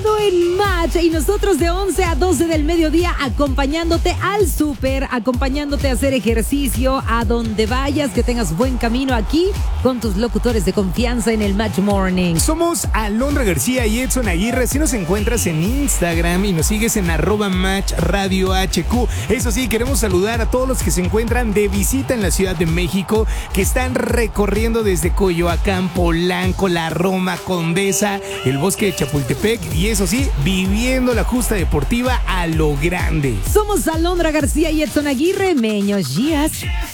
sábado en Match y nosotros de 11 a 12 del mediodía acompañándote al súper, acompañándote a hacer ejercicio, a donde vayas, que tengas buen camino aquí con tus locutores de confianza en el Match Morning. Somos Alondra García y Edson Aguirre. Si nos encuentras en Instagram y nos sigues en @MatchRadioHQ. Eso sí, queremos saludar a todos los que se encuentran de visita en la Ciudad de México, que están recorriendo desde Coyoacán, Polanco, La Roma, Condesa, el bosque de Chapultepec y eso sí, viviendo la justa deportiva a lo grande. Somos Alondra García y Edson Aguirre, Meños Días.